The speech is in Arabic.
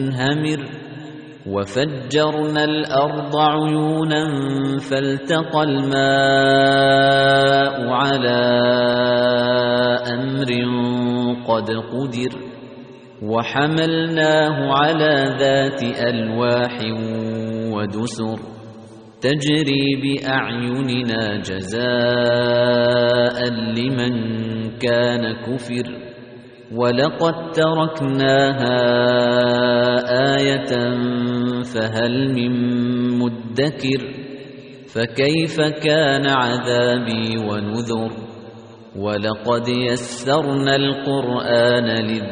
مُنْهَمِرٍ وَفَجَّرْنَا الْأَرْضَ عُيُونًا فَالْتَقَى الْمَاءُ عَلَى أَمْرٍ قَدْ قُدِرَ وَحَمَلْنَاهُ عَلَى ذَاتِ أَلْوَاحٍ وَدُسُرٍ تَجْرِي بِأَعْيُنِنَا جَزَاءً لِمَنْ كَانَ كُفِرَ وَلَقَدْ تَرَكْنَاهَا آيَةً فَهَلْ مِن مُّدَّكِرٍ فَكَيْفَ كَانَ عَذَابِي وَنُذُرِ وَلَقَدْ يَسَّرْنَا الْقُرْآنَ لِلذِّكْرِ